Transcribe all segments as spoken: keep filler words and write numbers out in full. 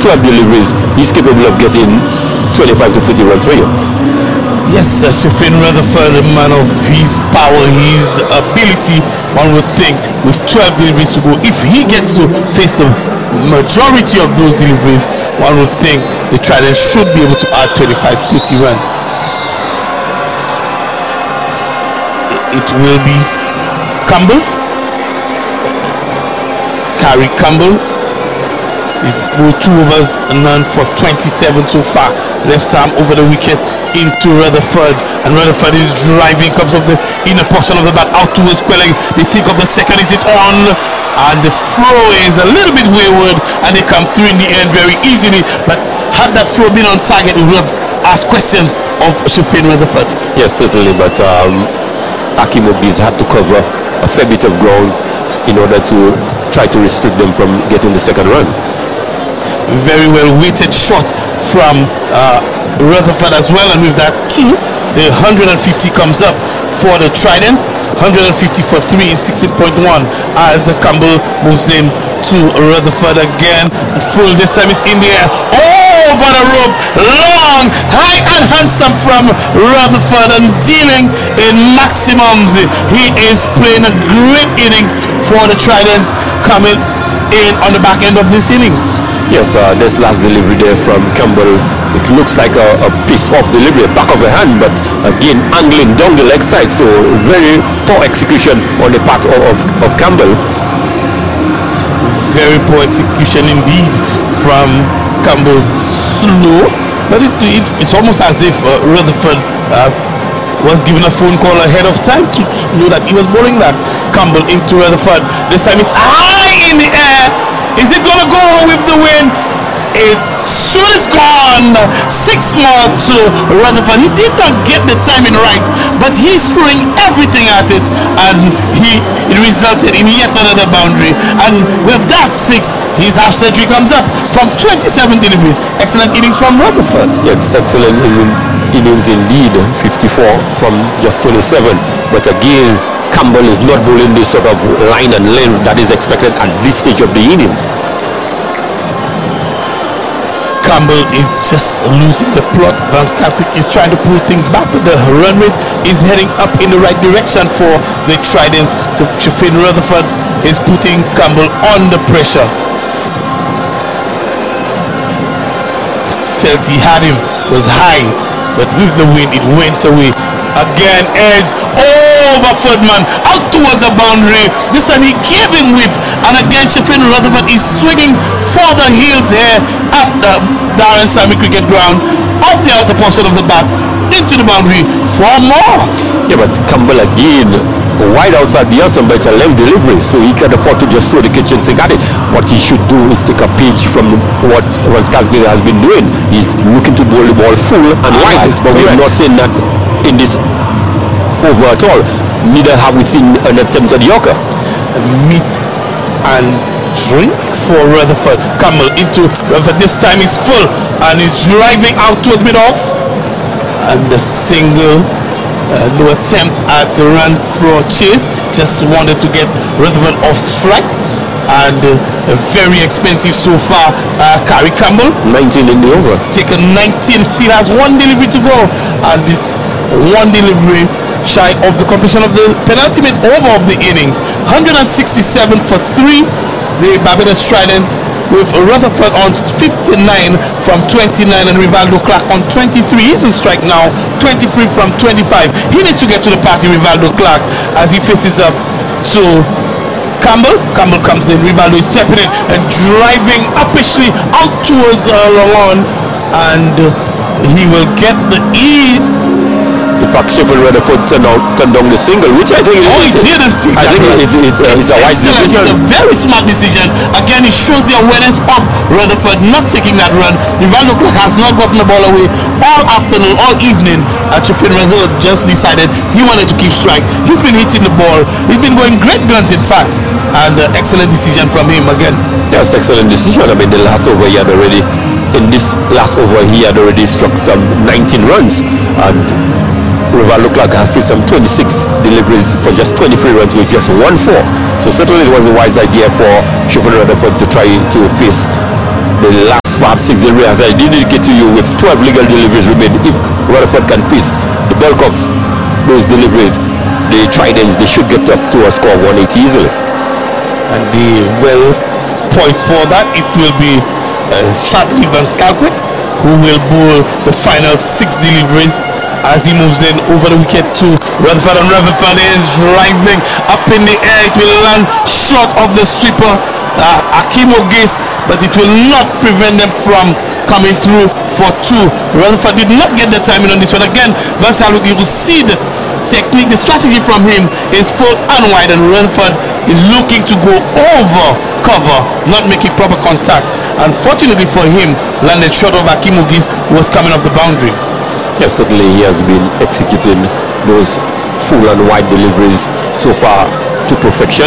twelve deliveries, he's capable of getting twenty-five to fifty runs for you. Yes, uh, Shafin Rutherford, a man of his power, his ability, one would think with twelve deliveries to go, if he gets to face the majority of those deliveries, one would think the Trident should be able to add twenty-five to thirty runs. It will be Campbell. Kari Campbell is two overs and none for twenty-seven so far. Left arm over the wicket into Rutherford, and Rutherford is driving, comes off the inner portion of the bat out towards Quelling. They think of the second, is it on? And the throw is a little bit wayward, and they come through in the end very easily. But had that throw been on target, we would have asked questions of Shafin Rutherford. Yes, certainly, but um, Akeem Ogbees had to cover a fair bit of ground in order to try to restrict them from getting the second run. Very well weighted shot from uh, Rutherford as well, and with that two, the one hundred fifty comes up for the Trident. one hundred fifty for three in sixteen point one as Campbell moves in to Rutherford again. Full, this time it's in the air, over the rope, long, high and handsome from Rutherford, and dealing in maximums. He is playing a great innings for the Tridents, coming in on the back end of this innings. Yes, uh, this last delivery there from Campbell, it looks like a, a piece of delivery, back of the hand, but again angling down the leg side, so very poor execution on the part of, of, of Campbell. Very poor execution indeed from Campbell. Slow, but it, it, it's almost as if uh, Rutherford uh, was given a phone call ahead of time to know that he was bowling that. Campbell into Rutherford. This time it's high in the air. Is it going to go with the wind? It sure is gone. Six more to Rutherford. He did not get the timing right, but he's throwing everything at it, and he it resulted in yet another boundary. And with that six, his half century comes up from twenty-seven deliveries. Excellent innings from Rutherford. Yes, excellent innings indeed. fifty-four from just twenty-seven. But again, Campbell is not bowling this sort of line and length that is expected at this stage of the innings. Campbell is just losing the plot. Van Schalkwyk is trying to pull things back, but the run rate is heading up in the right direction for the Tridents. So Shafin Rutherford is putting Campbell under pressure. Felt he had him, it was high, but with the wind it went away. Again, edge over Ferdman, out towards a boundary. This time he gave him width, and again Shafin Rutherford is swinging for the heels here at the Darren Sammy cricket ground, out the outer portion of the bat, into the boundary for more. Yeah, but Campbell again wide outside the Austin, but it's a length delivery, so he can afford to just throw the kitchen sink at it. What he should do is take a page from what Van Schalkwyk has been doing. He's looking to bowl the ball full and wide, but we're not saying that in this over at all. Neither have we seen an attempt at Yorker. Meat and drink for Rutherford. Campbell into Rutherford. This time he's full and he's driving out towards mid-off, and the single. Uh, no attempt at the run for chase, just wanted to get Rutherford off strike. And uh, very expensive so far, uh, Kari Campbell, nineteen in the over, taken nineteen, still has one delivery to go, and this one delivery shy of the completion of the penultimate over of the innings. One hundred sixty-seven for three, the Barbados Tridents, with Rutherford on fifty-nine from twenty-nine and Rivaldo Clark on twenty-three. He's on strike now, twenty-three from twenty-five. He needs to get to the party, Rivaldo Clark, as he faces up to Campbell. Campbell comes in, Rivaldo is stepping in and driving uppishly out towards uh, Lawan, and uh, he will get the E. In fact, Shafin Rutherford turned, out, turned down the single, which I think oh, is, he didn't take I think it's, it's, uh, it's, it's a wise decision. It's a very smart decision. Again, it shows the awareness of Rutherford not taking that run. Rivaldo Clark has not gotten the ball away all afternoon, all evening. Uh, Shafin Rutherford just decided he wanted to keep strike. He's been hitting the ball. He's been going great guns, in fact, and uh, excellent decision from him again. Yes, excellent decision. I mean, the last over he had already, in this last over he had already struck some nineteen runs, and Rivaldo Clark has played some twenty-six deliveries for just twenty-three runs with just one four. So certainly it was a wise idea for Shafin Rutherford to try to face the last perhaps six deliveries. As I did indicate to you, with twelve legal deliveries remain, if Rutherford can piece the bulk of those deliveries, the Tridents, they should get up to a score of one eighty easily. And they will poised for that. It will be uh, Charlie Van Schalkwyk who will bowl the final six deliveries as he moves in over the wicket to Rutherford, and Rutherford is driving up in the air. It will land short of the sweeper uh, Akeem Ogis, but it will not prevent them from coming through for two. Rutherford did not get the timing on this one. Again, Van Schalkwyk, you will see the technique, the strategy from him is full and wide, and Rutherford is looking to go over cover, not making proper contact. Unfortunately for him, landed short of Akeem Ogis, who was coming off the boundary. Yes, certainly he has been executing those full and wide deliveries so far to perfection.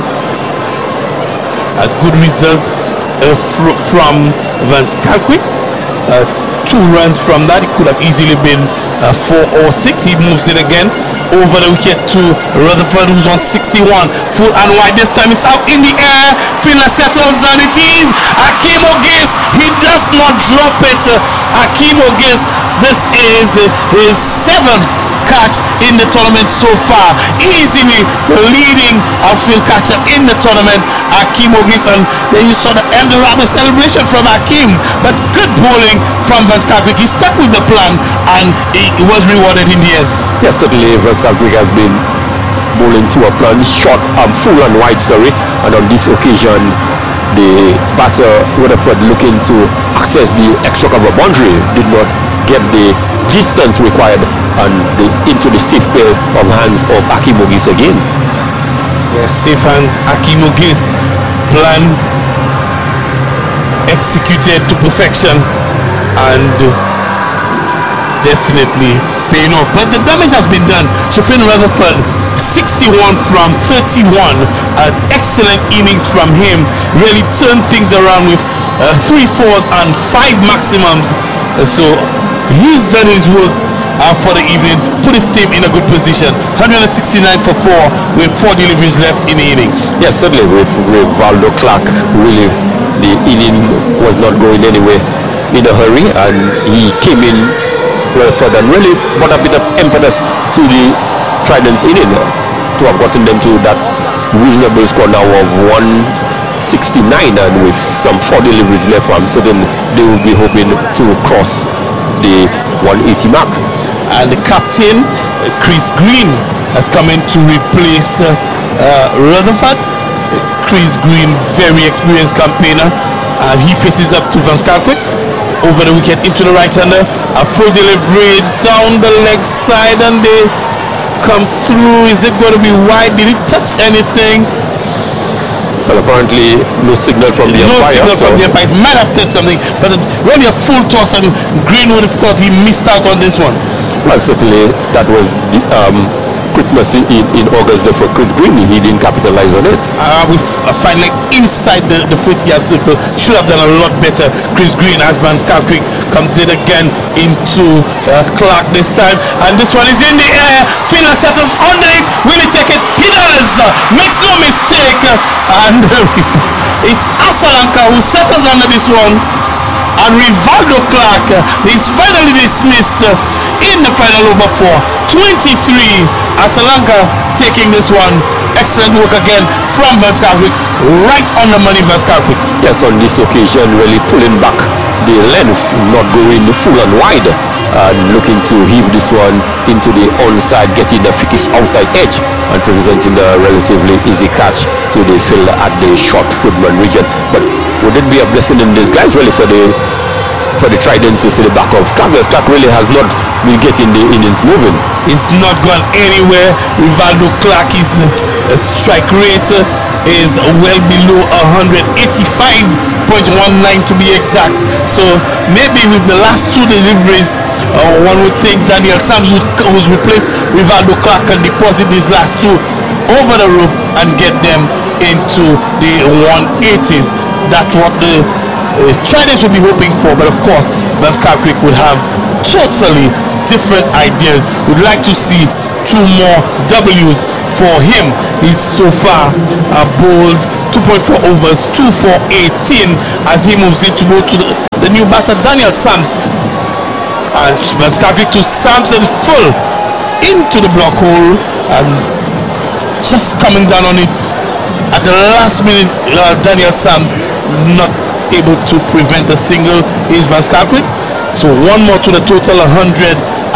A good result uh, fr- from Van Schalkwyk. Uh, two runs from that. It could have easily been uh, four or six. He moves it again over the wicket to Rutherford, who's on sixty-one. Full and wide. This time it's out in the air. Fielder settles, and it is Akeem Ogis. He does not drop it. Uh, Akeem Ogis, this is uh, his seventh catch in the tournament so far. Easily the leading outfield catcher in the tournament, Akeem Ogis, and then you saw the end around the celebration from Akeem. But good bowling from Van Schalkwyk. He stuck with the plan, and he, he was rewarded in the end. Yes, certainly Van Schalkwyk has been bowling to a plan, short, um, full and wide, sorry, and on this occasion the batter Rutherford, looking to access the extra cover boundary, did not get the distance required and the, into the safe pair of hands of Akeem Ogis again. Yes, safe hands, Akeem Ogis. Plan executed to perfection and definitely paying off. But the damage has been done. Shafin Rutherford, sixty-one from thirty-one. An excellent innings from him. Really turned things around with uh, three fours and five maximums. Uh, so he's done his work uh, for the evening. Put his team in a good position. one sixty-nine for four with four deliveries left in the innings. Yes, certainly with Rivaldo Clark, really the inning was not going anywhere in a hurry, and he came in Rutherford and really brought a bit of impetus to the Tridents inning uh, to have gotten them to that reasonable score now of one sixty-nine, and with some four deliveries left, I'm certain they will be hoping to cross the one eighty mark. And the captain, uh, Chris Green, has come in to replace uh, uh, Rutherford. Uh, Chris Green, very experienced campaigner, and he faces up to Van Schalkwyk over the wicket into the right-hander. A full delivery down the leg side, and they come through. Is it going to be wide? Did it touch anything? Well, apparently no signal from the no umpire. signal so from the umpire. It might have touched something, but it, really a full toss, and Green would have thought he missed out on this one. Well, certainly that was the, um, Christmas in, in August there for Chris Green. He didn't capitalize on it. Uh, we f- find like inside the, the forty-yard circle. Should have done a lot better. Chris Green, as Van Schalkwyk comes in again into uh, Clark this time, and this one is in the air. Fielder settles under it. Will he take it? He does. Uh, makes no mistake. Uh, and uh, it's Asalanka who settles under this one. And Rivaldo Clark uh, is finally dismissed uh, in the final over for twenty-three. Asalanka taking this one. Excellent work again from Van Schalkwyk. Right on the money, Van Schalkwyk. Yes, on this occasion, really pulling back the length, not going full and wide, and looking to heave this one into the onside, getting the thickest outside edge and presenting the relatively easy catch to the fielder at the short footman region. But would it be a blessing in disguise really for the for the Tridents to see the back of Clark? Clark really has not been getting the innings moving. It's not gone anywhere. Rivaldo Clark, is uh, strike rate uh, is well below one eighty-five point one nine to be exact. So maybe with the last two deliveries, uh, one would think Daniel Sams, would, who's replaced Rivaldo Clark, can deposit these last two over the rope and get them into the one eighties. That's what the uh, Tridents would be hoping for, but of course Van Schalkwyk would have totally different ideas. Would like to see two more W's for him. He's so far uh, bowled two point four overs, two for eighteen as he moves in to go to the, the the new batter Daniel Sams. And Van Schalkwyk to Samson full into the block hole and just coming down on it at the last minute. uh, Daniel Sams not able to prevent the single is Van Schalkwyk. So one more to the total, one hundred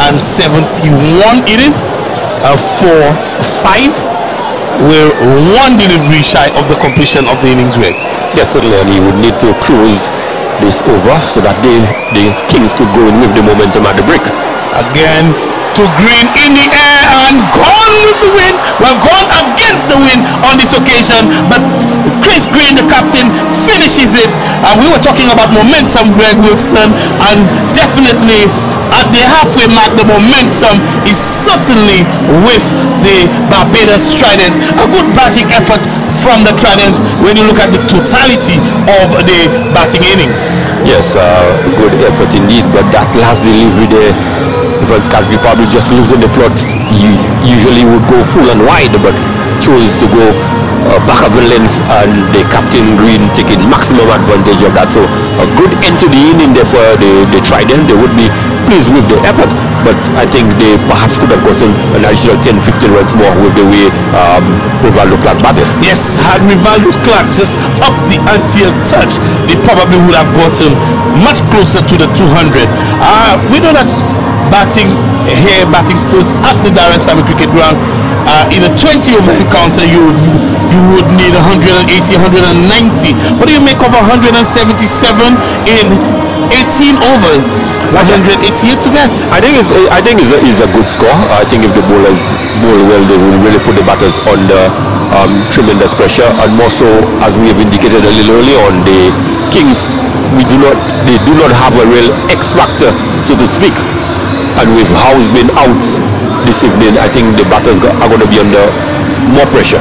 seventy-one it is, uh, for five. We're one delivery shy of the completion of the innings, Greg. Yes, certainly, and he would need to close this over so that they, the Kings could go in with the momentum at the break. Again to Green in the air and gone with the wind. Well, gone against the wind on this occasion, but Chris Green, the captain, finishes it. And we were talking about momentum, Greg Wilson, and definitely at the halfway mark, the momentum is certainly with the Barbados Tridents. A good batting effort from the Tridents when you look at the totality of the batting innings. Yes, uh, good effort indeed, but that last delivery there, Van Schalkwyk probably just losing the plot. He usually would go full and wide, but chose to go uh, back of the length, and the captain Green taking maximum advantage of that. So a good end to the inning there for the, the Trident. They would be pleased with the effort, but I think they perhaps could have gotten an additional ten to fifteen runs more with the way um, Rivaldo Clark batted. Yes, had Rivaldo Clark just up the ante a touch, they probably would have gotten much closer to the two hundred. Uh, we know that batting here, batting first at the Darren Sammy Cricket Ground, uh, in a twenty over encounter, you you would need one hundred eighty, one hundred ninety. What do you make of one hundred seventy-seven in eighteen overs? one hundred eighty-eight to get. I think it's I think it's a, it's a good score. I think if the bowlers bowl well, they will really put the batters under um, tremendous pressure, and more so, as we have indicated a little earlier on, the Kings, we do not they do not have a real X factor, so to speak. And with House been out this evening, I think the batters are going to be under more pressure.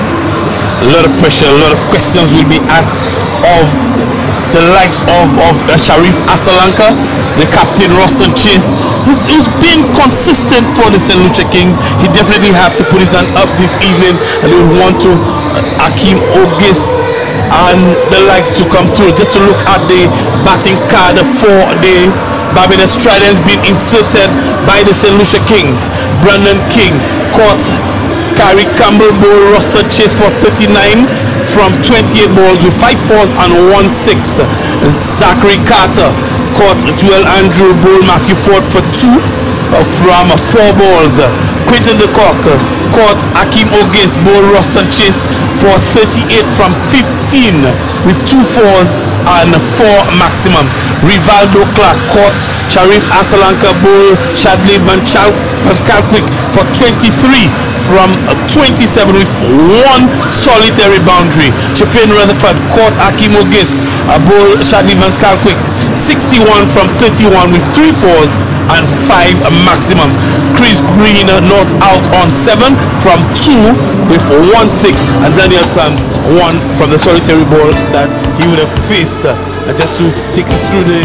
A lot of pressure, a lot of questions will be asked of the likes of, of uh, Sharif Asalanka, the captain, Roston Chase, who's, who's been consistent for the Saint Lucia Kings. He definitely have to put his hand up this evening, and they will want to uh, Akeem Ogis and the likes to come through. Just to look at the batting card for the Barbados Tridents being inserted by the Saint Lucia Kings. Brandon King caught Carrie Campbell bowl Roston Chase for thirty-nine from twenty-eight balls with five fours and one six. Zachary Carter caught Joel Andrew bowl Matthew Ford for two uh, from uh, four balls. Quinton de Kock uh, caught Akeem Ogis bowl Roston Chase for thirty-eight from fifteen with two fours and four maximum. Rivaldo Clark caught Sharif Asalanka bowl Shadley Van Schalkwyk for twenty-three from twenty-seven with one solitary boundary. Shafin Rutherford caught Akeem Ogis bowl Shadley Van Schalkwyk sixty-one from thirty-one with three fours and five maximum. Chris Green not out on seven from two with one six, and Daniel Sams one from the solitary ball that he would have faced. Uh, just to take us through the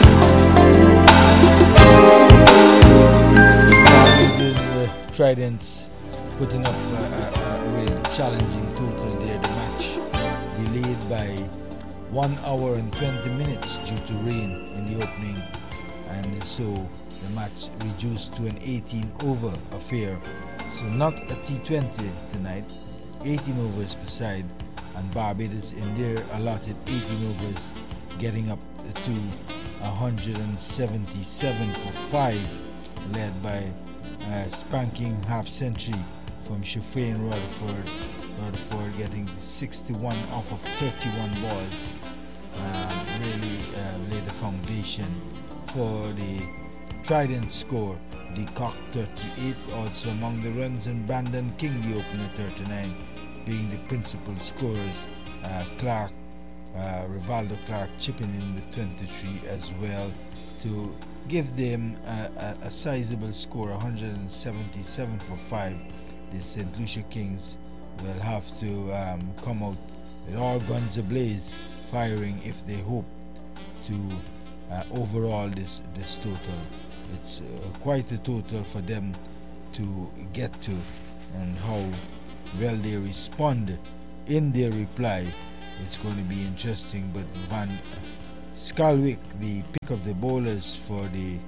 Tridents putting up a, a, a really challenging total there. The match delayed by one hour and twenty minutes due to rain in the opening, and so the match reduced to an eighteen over affair. So not a T twenty tonight, eighteen overs per side, and Barbados in their allotted eighteen overs getting up to one hundred seventy-seven for five, led by Uh, spanking half century from Shafin Rutherford. Rutherford getting sixty-one off of thirty-one balls. Uh, really uh, laid the foundation for the Trident score. De Kock thirty-eight, also among the runs, and Brandon King, the opener, thirty-nine, being the principal scorers. Uh, Clark, uh, Rivaldo Clark chipping in with twenty-three as well to give them a, a, a sizable score, one hundred seventy-seven for five. The Saint Lucia Kings will have to um, come out with all guns ablaze, firing if they hope to uh, overall this this total. It's uh, quite a total for them to get to, and how well they respond in their reply, it's going to be interesting. But Van Skalwick, the pick of the bowlers for the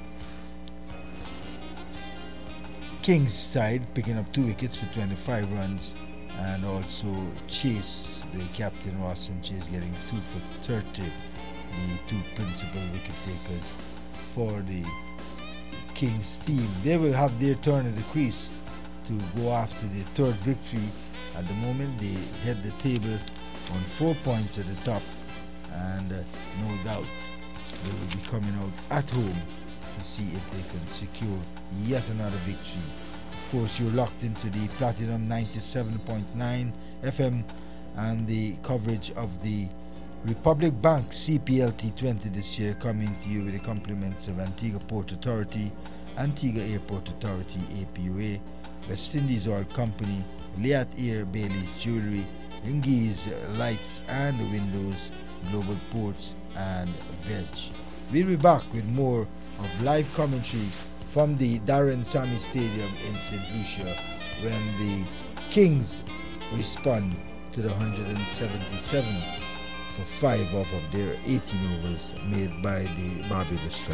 Kings side, picking up two wickets for twenty-five runs, and also Chase, the captain Roston Chase, getting two for thirty, the two principal wicket takers for the Kings team. They will have their turn at the crease to go after the third victory. At the moment, they head the table on four points at the top, and uh, no doubt they will be coming out at home to see if they can secure yet another victory. Of course, you're locked into the Platinum ninety-seven point nine F M and the coverage of the Republic Bank C P L T twenty this year, coming to you with the compliments of Antigua Port Authority, Antigua Airport Authority, A P U A, West Indies Oil Company, Liat Air Bailey's Jewelry, Ingi's Lights and Windows, Global Ports and Veg. We'll be back with more of live commentary from the Darren Sammy Stadium in Saint Lucia when the Kings respond to the one hundred seventy-seven for five off of their eighteen overs made by the Barbados Strikers.